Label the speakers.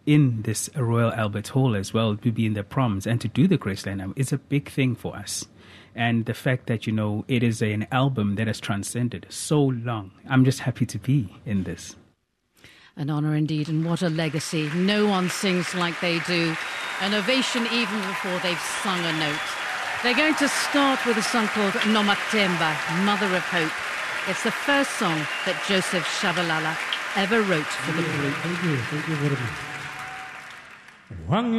Speaker 1: in this Royal Albert Hall as well, to be in the proms and to do the Graceland album is a big thing for us. And the fact that, it is an album that has transcended so long. I'm just happy to be in this.
Speaker 2: An honour indeed, and what a legacy. No one sings like they do. An ovation even before they've sung a note. They're going to start with a song called Nomathemba, Mother of Hope. It's the first song that Joseph Shabalala ever wrote for the group.
Speaker 3: Thank you very much.